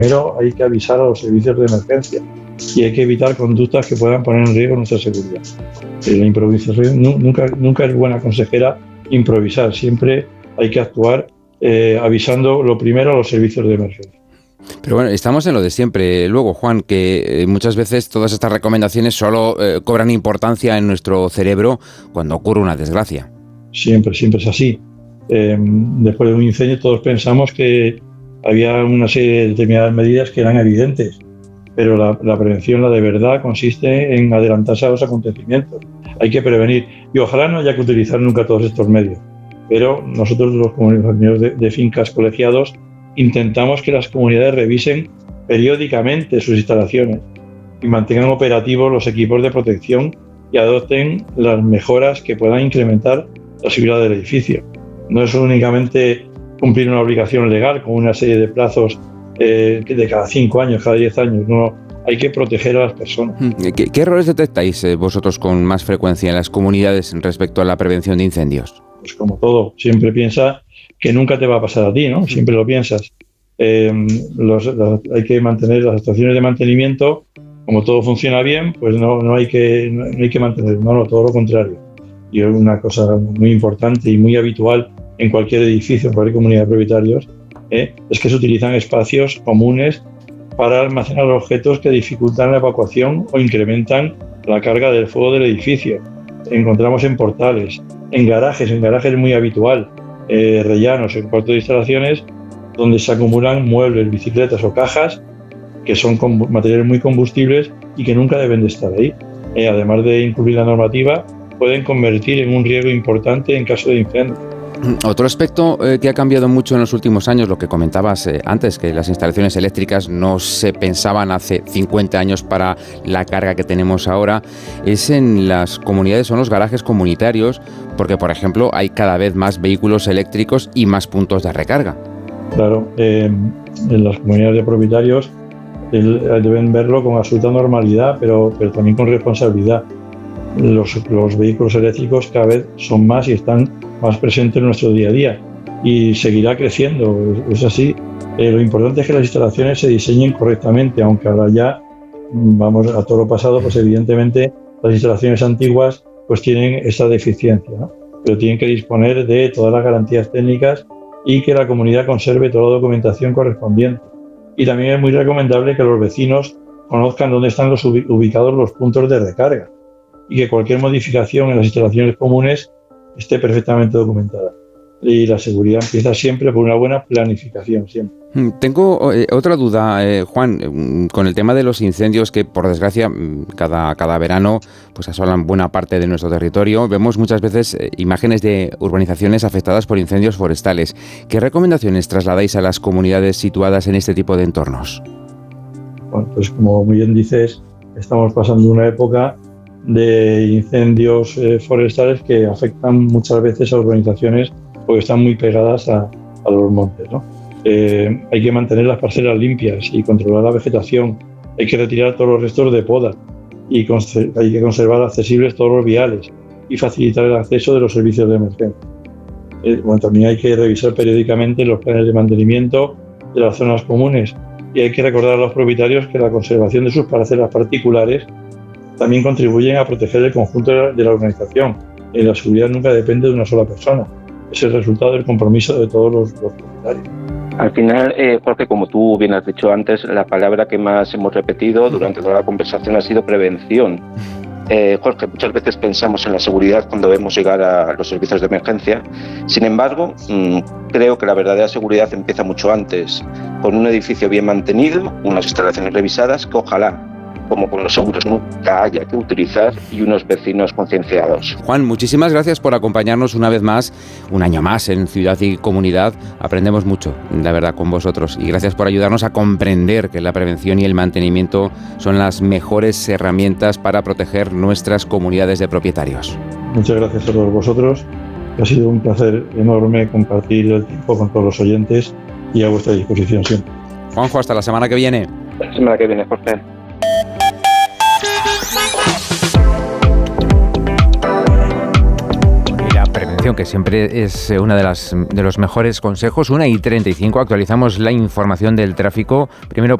Primero hay que avisar a los servicios de emergencia y hay que evitar conductas que puedan poner en riesgo nuestra seguridad. La improvisación nunca es buena consejera improvisar, siempre hay que actuar avisando lo primero a los servicios de emergencia. Pero bueno, estamos en lo de siempre. Luego, Juan, que muchas veces todas estas recomendaciones solo cobran importancia en nuestro cerebro cuando ocurre una desgracia. Siempre es así. Después de un incendio todos pensamos que había una serie de determinadas medidas que eran evidentes, pero la prevención, la de verdad, consiste en adelantarse a los acontecimientos. Hay que prevenir y ojalá no haya que utilizar nunca todos estos medios, pero nosotros los comunitarios de fincas colegiados intentamos que las comunidades revisen periódicamente sus instalaciones y mantengan operativos los equipos de protección y adopten las mejoras que puedan incrementar la seguridad del edificio. No es únicamente cumplir una obligación legal con una serie de plazos de cada 5 años, cada 10 años, no, hay que proteger a las personas. ¿Qué errores detectáis vosotros con más frecuencia en las comunidades respecto a la prevención de incendios? Pues como todo, siempre piensa que nunca te va a pasar a ti, ¿no? Siempre lo piensas. Hay que mantener las estaciones de mantenimiento, como todo funciona bien, pues no hay que mantener, no, todo lo contrario. Y una cosa muy importante y muy habitual en cualquier edificio, en cualquier comunidad de propietarios, es que se utilizan espacios comunes para almacenar objetos que dificultan la evacuación o incrementan la carga del fuego del edificio. Encontramos en portales, en garajes es muy habitual, rellanos, en cuartos de instalaciones, donde se acumulan muebles, bicicletas o cajas que son materiales muy combustibles y que nunca deben de estar ahí. Además de incumplir la normativa, pueden convertir en un riesgo importante en caso de incendio. Otro aspecto que ha cambiado mucho en los últimos años, lo que comentabas antes, que las instalaciones eléctricas no se pensaban hace 50 años para la carga que tenemos ahora, es en las comunidades, son los garajes comunitarios, porque, por ejemplo, hay cada vez más vehículos eléctricos y más puntos de recarga. Claro, en las comunidades de propietarios deben verlo con absoluta normalidad, pero también con responsabilidad. Los vehículos eléctricos cada vez son más y están más presentes en nuestro día a día y seguirá creciendo, es así. Lo importante es que las instalaciones se diseñen correctamente, aunque ahora ya vamos a todo lo pasado, pues evidentemente las instalaciones antiguas pues tienen esa deficiencia, ¿no? Pero tienen que disponer de todas las garantías técnicas y que la comunidad conserve toda la documentación correspondiente. Y también es muy recomendable que los vecinos conozcan dónde están ubicados los puntos de recarga y que cualquier modificación en las instalaciones comunes esté perfectamente documentada. Y la seguridad empieza siempre por una buena planificación, siempre. Tengo otra duda, Juan, con el tema de los incendios que, por desgracia, cada verano pues asolan buena parte de nuestro territorio. Vemos muchas veces imágenes de urbanizaciones afectadas por incendios forestales. ¿Qué recomendaciones trasladáis a las comunidades situadas en este tipo de entornos? Bueno, pues como muy bien dices, estamos pasando una época de incendios forestales que afectan muchas veces a urbanizaciones porque están muy pegadas a los montes, ¿no? Hay que mantener las parcelas limpias y controlar la vegetación. Hay que retirar todos los restos de poda y hay que conservar accesibles todos los viales y facilitar el acceso de los servicios de emergencia. También hay que revisar periódicamente los planes de mantenimiento de las zonas comunes y hay que recordar a los propietarios que la conservación de sus parcelas particulares también contribuyen a proteger el conjunto de la organización. La seguridad nunca depende de una sola persona. Es el resultado del compromiso de todos los propietarios. Al final, Jorge, como tú bien has dicho antes, la palabra que más hemos repetido durante toda la conversación ha sido prevención. Jorge, muchas veces pensamos en la seguridad cuando vemos llegar a los servicios de emergencia. Sin embargo, creo que la verdadera seguridad empieza mucho antes, con un edificio bien mantenido, unas instalaciones revisadas que ojalá, como con los seguros, nunca haya que utilizar y unos vecinos concienciados. Juan, muchísimas gracias por acompañarnos una vez más, un año más en Ciudad y Comunidad. Aprendemos mucho, la verdad, con vosotros y gracias por ayudarnos a comprender que la prevención y el mantenimiento son las mejores herramientas para proteger nuestras comunidades de propietarios. Muchas gracias a todos vosotros. Ha sido un placer enorme compartir el tiempo con todos los oyentes y a vuestra disposición siempre. Juanjo, hasta la semana que viene. La semana que viene, Jorge. precaución, que siempre es una de los mejores consejos. 1:35, actualizamos la información del tráfico. Primero